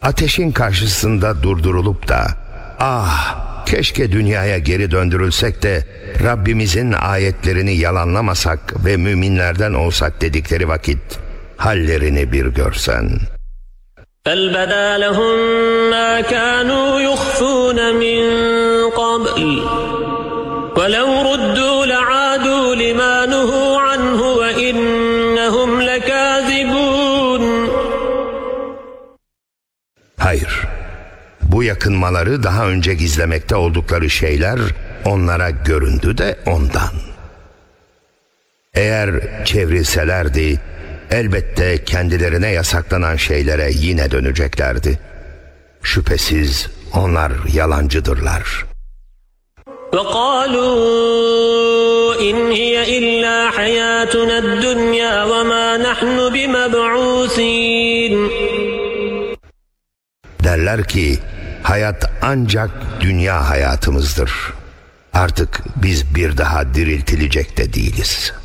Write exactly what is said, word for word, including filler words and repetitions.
ateşin karşısında durdurulup da ah keşke dünyaya geri döndürülsek de Rabbimizin ayetlerini yalanlamasak ve müminlerden olsak dedikleri vakit hallerini bir görsen. بَلْ بَدَا لَهُمْ مَا كَانُوا يُخْفُونَ مِنْ قَبْلِ وَلَوْ رُدُّوا لَعَادُوا لِمَا نُهُوا عَنْهُ وَإِنَّهُمْ لَكَاذِبُونَ. Hayır, bu yakınmaları daha önce gizlemekte oldukları şeyler onlara göründü de ondan. Eğer çevrilselerdi, elbette kendilerine yasaklanan şeylere yine döneceklerdi. Şüphesiz onlar yalancıdırlar. وَقَالُوا إِنْ هِيَ إِلَّا حَيَاتُنَا الدُّنْيَا وَمَا نَحْنُ بِمَبْعُوثِينَ. Derler ki hayat ancak dünya hayatımızdır. Artık biz bir daha diriltilecek de değiliz.